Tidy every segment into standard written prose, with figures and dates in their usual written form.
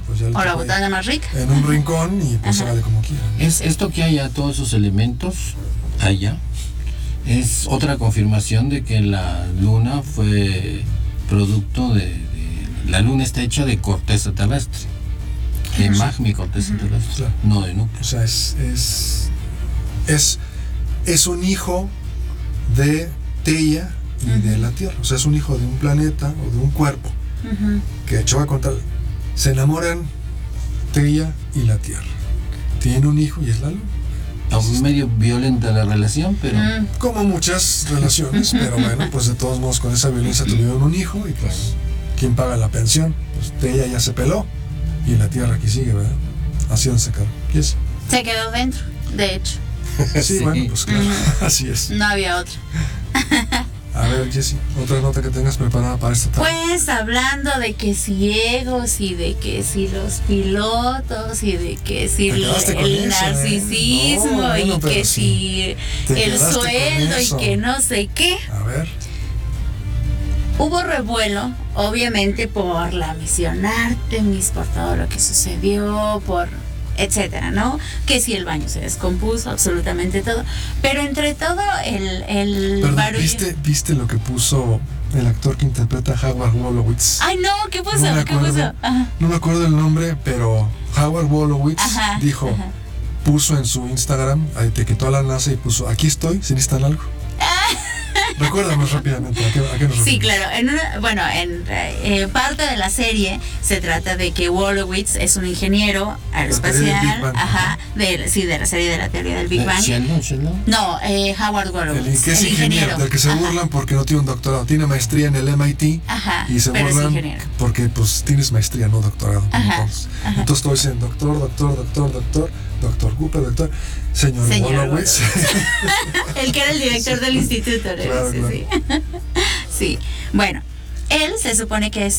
pues ya le O la tocó botana más rica. en un rincón y pues hágale como quiera. Es esto que haya todos esos elementos allá. Es otra confirmación de que la luna fue producto la luna está hecha de corteza terrestre, de magma y corteza terrestre, Claro. no de núcleo. O sea, es un hijo de Theia y de la Tierra. O sea, es un hijo de un planeta o de un cuerpo. Que de hecho va a contar. Se enamoran Theia y la Tierra. Tienen un hijo y es la luna. Aún medio violenta la relación, pero Como muchas relaciones, pero bueno, pues de todos modos con esa violencia tuvieron un hijo y pues ¿quién paga la pensión? Pues Theia ya se peló y la Tierra aquí sigue, ¿verdad? Así donde se quedó. ¿Y eso? Se quedó dentro, de hecho. Sí, Sí. bueno, pues claro, así es. No había otra. A ver, Jessy, otra nota que tengas preparada para esta tarde. Pues hablando de que si egos y de que si los pilotos y de que si Te quedaste con el eso, narcisismo No, bueno, y pero que sí. si Te el quedaste con sueldo y eso. que no sé qué. A ver, Hubo revuelo, obviamente, por la misión Artemis, por todo lo que sucedió, por etcétera, ¿no? Que si el baño se descompuso, absolutamente todo. Pero entre todo el perdón, barullo... ¿viste lo que puso el actor que interpreta a Howard Wolowitz? Ay, no, ¿qué puso? No me ¿Qué puso? acuerdo. Ajá. No me acuerdo el nombre, pero Howard Wolowitz Ajá, dijo, ajá. puso en su Instagram, etiquetó a la NASA y puso, aquí estoy, si necesitan algo. Recuérdanos rápidamente, ¿a qué nos referimos? Sí, claro. En parte de la serie se trata de que Wolowitz es un ingeniero teoría del Big aeroespacial, Bang. ajá, de la serie de la teoría del Big Bang. Sheldon. No, Howard Wolowitz, Que es ingeniero, del que se Ajá. burlan porque no tiene un doctorado, tiene maestría en el MIT. Ajá, Y se pero es burlan ingeniero. porque pues tienes maestría, no doctorado. Ajá, Entonces, ajá. entonces todos dicen doctor Cooper, doctor, señor Wolowitz. El que era el director del instituto, ¿no? Claro, Sí, claro. sí. Sí, bueno, él se supone que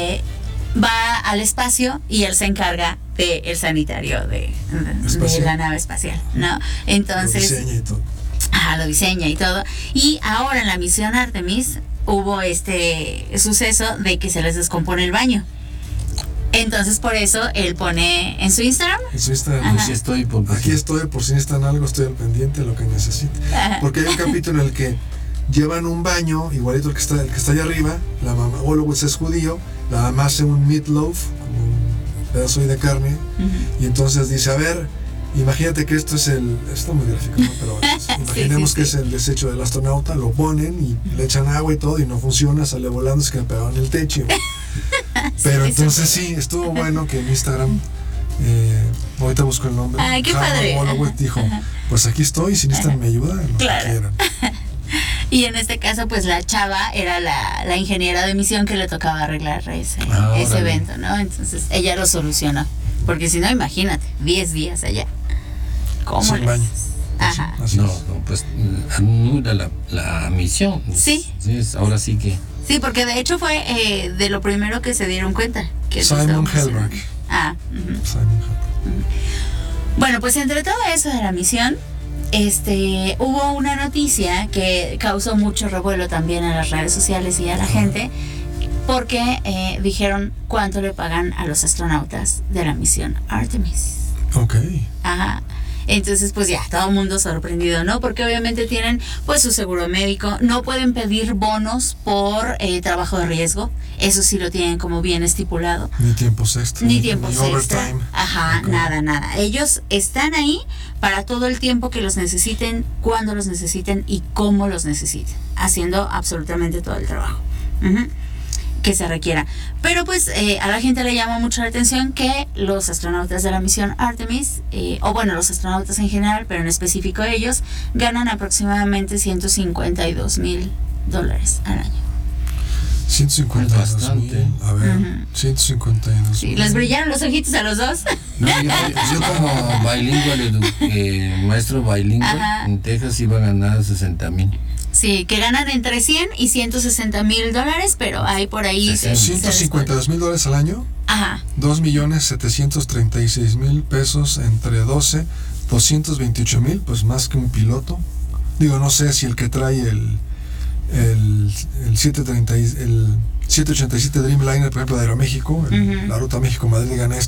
va al espacio y él se encarga del sanitario de la nave espacial, ¿no? Entonces, Lo diseña y todo. lo diseña y todo. Y ahora en la misión Artemis hubo este suceso de que se les descompone el baño. Entonces por eso él pone en su Instagram. Eso está, Ajá. Aquí estoy porque aquí estoy, por si necesitan algo, estoy al pendiente de lo que necesiten. Ajá. Porque hay un capítulo en el que llevan un baño, igualito el que está allá arriba, la mamá, Wolowitz es judío, la mamá hace un meatloaf, como un pedazo ahí de carne, y entonces dice, a ver, imagínate que esto es está muy gráfico, ¿no? Pero imaginemos sí. que es el desecho del astronauta, lo ponen y le echan agua y todo y no funciona, sale volando, se queda pegado en el techo. Pero Sí, entonces eso. sí, estuvo bueno que en Instagram, ahorita busco el nombre, Ay, qué Howard padre. Wolowitz dijo, pues aquí estoy, si necesitan me ayuda, lo Claro. que quieran. Y en este caso, pues la chava era la ingeniera de misión que le tocaba arreglar ese órale. evento, ¿no? Entonces ella lo solucionó. Porque si no, imagínate, 10 días allá. ¿Cómo Sin le baño. haces? Ajá. Así no, es. pues anula la misión. Sí. Ahora sí que Sí, porque de hecho fue de lo primero que se dieron cuenta. Que eso Simon estaba funcionando. Helberg. Ujú. Simon Helberg. Bueno, pues entre todo eso de la misión, hubo una noticia que causó mucho revuelo también en las redes sociales y a la gente, porque dijeron cuánto le pagan a los astronautas de la misión Artemis. Ok. Ajá. Entonces, pues ya, todo el mundo sorprendido, ¿no? Porque obviamente tienen, pues, su seguro médico. No pueden pedir bonos por trabajo de riesgo. Eso sí lo tienen como bien estipulado. Ni tiempos extra. Ni tiempos extra. overtime. Ajá, Ok. nada. Ellos están ahí para todo el tiempo que los necesiten, cuando los necesiten y cómo los necesiten. Haciendo absolutamente todo el trabajo. Ujú. Que se requiera. Pero pues a la gente le llama mucho la atención que los astronautas de la misión Artemis, o bueno, los astronautas en general, pero en específico ellos, ganan aproximadamente $152,000 al año. 152 Bastante. mil. A ver, Ujú. 152 Sí, mil. ¿les brillaron los ojitos a los dos? no, yo como bilingüe, maestro bilingüe Ajá. en Texas iba a ganar 60,000. Sí, que ganan entre 100 y $160,000, pero hay por ahí... se 152 mil dólares al año. Ajá, 2,736,000 pesos entre 12, 228,000, pues más que un piloto. Digo, no sé si el que trae el 787 Dreamliner, por ejemplo, de Aeroméxico, Ujú. la ruta México-Madrid gana esto.